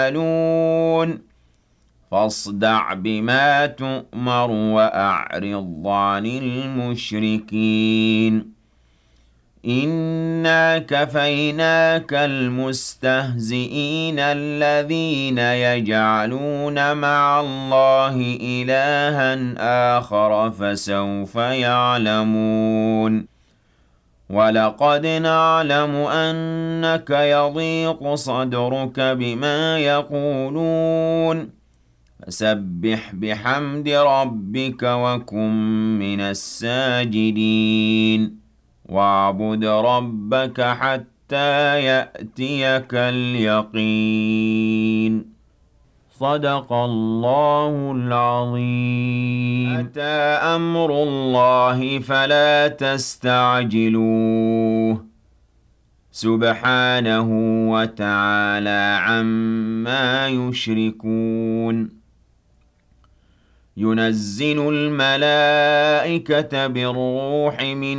فاصدع بما تؤمر وأعرض عن المشركين إنا كفيناك المستهزئين الذين يجعلون مع الله إلها آخر فسوف يعلمون ولقد نعلم أنك يضيق صدرك بما يقولون فسبح بحمد ربك وكن من الساجدين واعبد ربك حتى يأتيك اليقين صدق الله العظيم أتى أمر الله فلا تستعجلوه سبحانه وتعالى عما يشركون ينزل الملائكة بالروح من